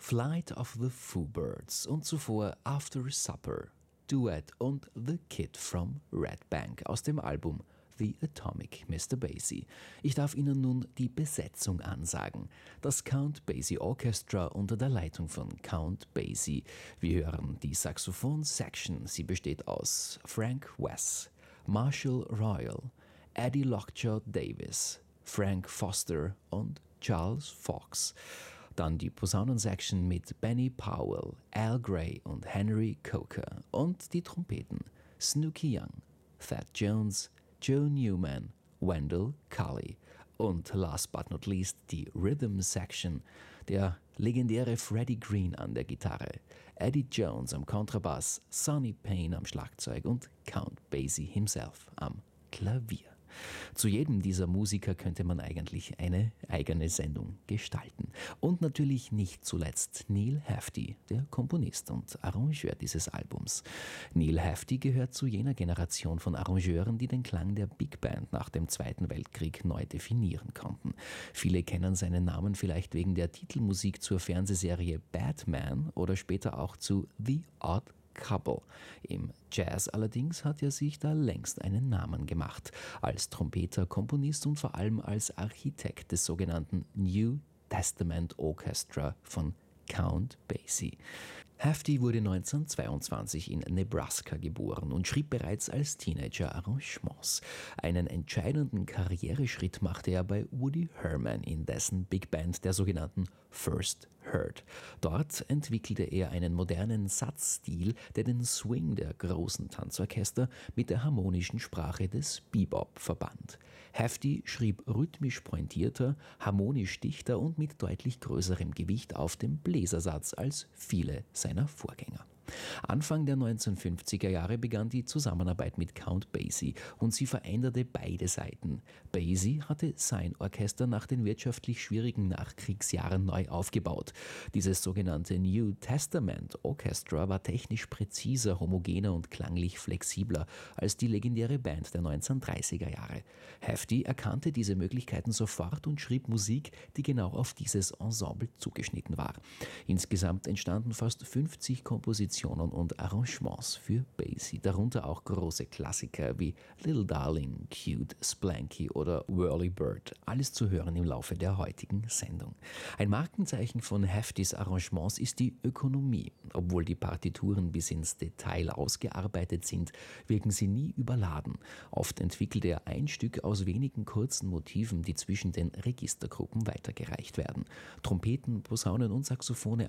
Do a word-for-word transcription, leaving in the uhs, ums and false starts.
Flight of the Foobirds und zuvor After Supper, Duet und The Kid from Red Bank aus dem Album The Atomic Mister Basie. Ich darf Ihnen nun die Besetzung ansagen. Das Count Basie Orchestra unter der Leitung von Count Basie. Wir hören die Saxophon-Section. Sie besteht aus Frank Wess, Marshall Royal, Eddie Lockjaw Davis, Frank Foster und Charles Fox. Dann die Posaunensection mit Benny Powell, Al Gray und Henry Coker. Und die Trompeten Snooky Young, Thad Jones, Joe Newman, Wendell Cully. Und last but not least die Rhythm Section, der legendäre Freddie Green an der Gitarre, Eddie Jones am Kontrabass, Sonny Payne am Schlagzeug und Count Basie himself am Klavier. Zu jedem dieser Musiker könnte man eigentlich eine eigene Sendung gestalten. Und natürlich nicht zuletzt Neal Hefti, der Komponist und Arrangeur dieses Albums. Neal Hefti gehört zu jener Generation von Arrangeuren, die den Klang der Big Band nach dem Zweiten Weltkrieg neu definieren konnten. Viele kennen seinen Namen vielleicht wegen der Titelmusik zur Fernsehserie Batman oder später auch zu The Odd Couple. Im Jazz allerdings hat er sich da längst einen Namen gemacht, als Trompeter, Komponist und vor allem als Architekt des sogenannten New Testament Orchestra von Count Basie. Hefti wurde neunzehnhundertzweiundzwanzig in Nebraska geboren und schrieb bereits als Teenager Arrangements. Einen entscheidenden Karriereschritt machte er bei Woody Herman in dessen Big Band, der sogenannten First Heard. Dort entwickelte er einen modernen Satzstil, der den Swing der großen Tanzorchester mit der harmonischen Sprache des Bebop verband. Hefti schrieb rhythmisch pointierter, harmonisch dichter und mit deutlich größerem Gewicht auf dem Bläsersatz als viele seiner Vorgänger. Anfang der neunzehnhundertfünfziger Jahre begann die Zusammenarbeit mit Count Basie und sie veränderte beide Seiten. Basie hatte sein Orchester nach den wirtschaftlich schwierigen Nachkriegsjahren neu aufgebaut. Dieses sogenannte New Testament Orchestra war technisch präziser, homogener und klanglich flexibler als die legendäre Band der neunzehnhundertdreißiger Jahre. Hefti erkannte diese Möglichkeiten sofort und schrieb Musik, die genau auf dieses Ensemble zugeschnitten war. Insgesamt entstanden fast fünfzig Kompositionen und Arrangements für Basie, darunter auch große Klassiker wie Little Darling, Cute, Splanky oder Whirly Bird, alles zu hören im Laufe der heutigen Sendung. Ein Markenzeichen von Heftis Arrangements ist die Ökonomie. Obwohl die Partituren bis ins Detail ausgearbeitet sind, wirken sie nie überladen. Oft entwickelt er ein Stück aus wenigen kurzen Motiven, die zwischen den Registergruppen weitergereicht werden. Trompeten, Posaunen und Saxophone